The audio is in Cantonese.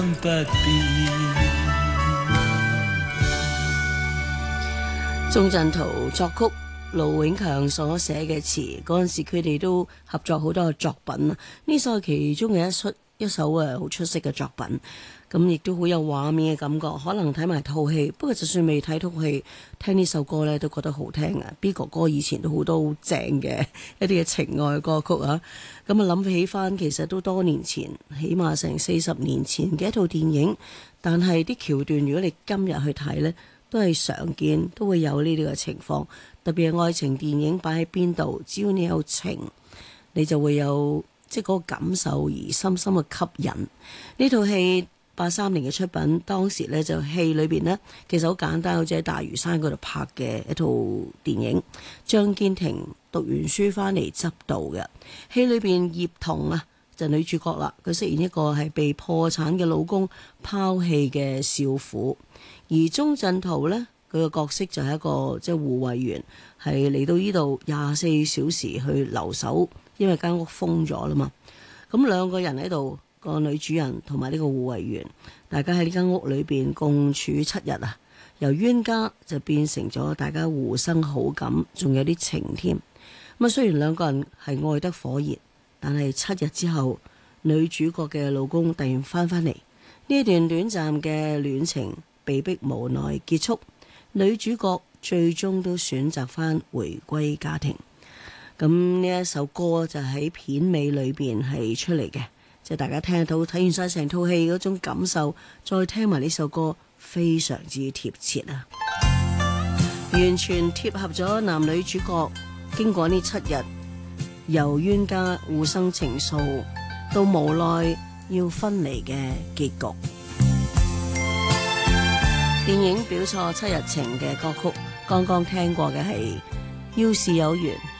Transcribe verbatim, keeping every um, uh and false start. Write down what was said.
不變。 鐘鎮濤作曲，盧永強所寫嘅詞，嗰陣時佢哋都合作好多嘅作品啊。呢首係其中嘅一出一首誒好出色嘅作品，咁亦都好有畫面嘅感覺。可能睇埋套戲，不過就算未睇套戲，聽呢首歌呢都覺得好聽啊。B 哥哥以前都好多好正嘅一啲嘅情愛歌曲啊。咁啊諗起翻，其實都多年前，起碼成四十年前嘅一套電影，但係啲橋段如果你今日去睇呢，都係常見，都會有呢啲嘅情況。特別係愛情電影擺喺邊度，只要你有情，你就會有即係嗰個感受而深深嘅吸引。呢套戲八三年嘅出品，當時呢就戲裏邊呢，其實好簡單，好似喺大嶼山嗰度拍嘅一套電影。張堅庭讀完書翻嚟執導嘅戲裏邊，葉童啊就女主角啦，佢飾演一個係被破產嘅老公拋棄嘅少婦。而鐘鎮濤呢，佢個角色就係一個即係護衛員，係嚟到呢度廿四小時去留守，因為間屋封咗啦嘛。咁兩個人喺度，個女主人同埋呢個護衛員，大家喺呢間屋裏邊共處七日啊。由冤家就變成咗大家互生好感，仲有啲情添。咁啊，雖然兩個人係愛得火熱，但係七日之後，女主角嘅老公突然翻返嚟，呢段短暫嘅戀情被迫無奈結束，女主角最終都選擇翻回歸家庭。咁呢一首歌就喺片尾裏邊係出嚟嘅，即係大家聽到睇完晒成套戲嗰種感受，再聽埋呢首歌，非常之貼切啊！完全貼合咗男女主角經過呢七日由冤家互生情愫到無奈要分離嘅結局。電影表錯七日情嘅歌曲，剛剛聽過嘅係要是有緣。